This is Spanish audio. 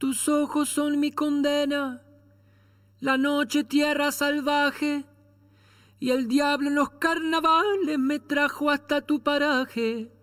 tus ojos son mi condena, la noche tierra salvaje, y el diablo en los carnavales me trajo hasta tu paraje.